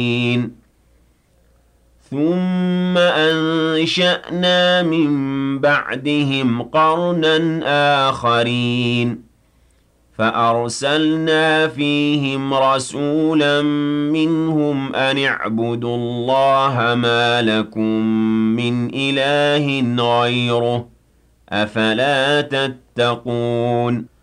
ثم أنشأنا من بعدهم قرنا آخرين فأرسلنا فيهم رسولا منهم أن اعبدوا الله ما لكم من إله غيره أفلا تتقون